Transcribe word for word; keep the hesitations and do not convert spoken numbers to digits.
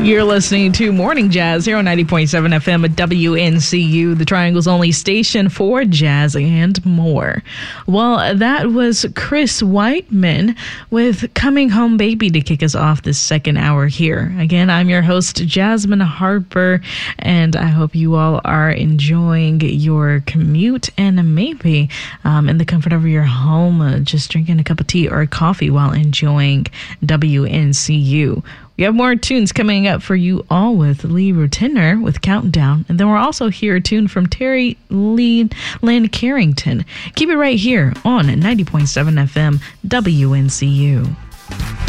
You're listening to Morning Jazz here on ninety point seven F M at W N C U, the Triangle's only station for jazz and more. Well, that was Chris Whiteman with Coming Home Baby to kick us off this second hour here. Again, I'm your host, Jasmine Harper, and I hope you all are enjoying your commute and maybe um, in the comfort of your home, uh, just drinking a cup of tea or a coffee while enjoying W N C U. We have more tunes coming up for you all with Lee Rutiner with Countdown. And then we're also hear a tune from Terry Lee Lynn Carrington. Keep it right here on ninety point seven F M W N C U.